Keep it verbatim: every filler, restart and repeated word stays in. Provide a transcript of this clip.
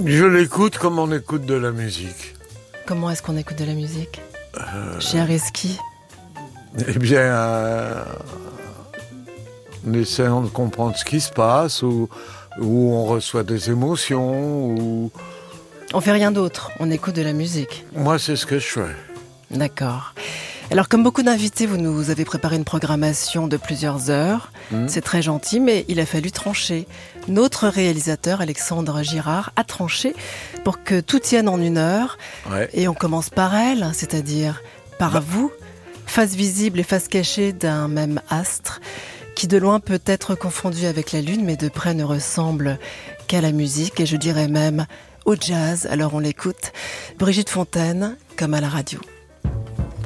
Je l'écoute comme on écoute de la musique. Comment est-ce qu'on écoute de la musique euh... Chez Areski? Eh bien, euh... en essayant de comprendre ce qui se passe, ou, ou on reçoit des émotions, ou... On fait rien d'autre, on écoute de la musique. Moi, c'est ce que je fais. D'accord. Alors, comme beaucoup d'invités, vous nous avez préparé une programmation de plusieurs heures. Mmh. C'est très gentil, mais il a fallu trancher. Notre réalisateur, Alexandre Girard, a tranché pour que tout tienne en une heure. Ouais. Et on commence par elle, c'est-à-dire par bah. vous, face visible et face cachée d'un même astre, qui de loin peut être confondu avec la lune, mais de près ne ressemble qu'à la musique, et je dirais même au jazz. Alors on l'écoute. Brigitte Fontaine, comme à la radio.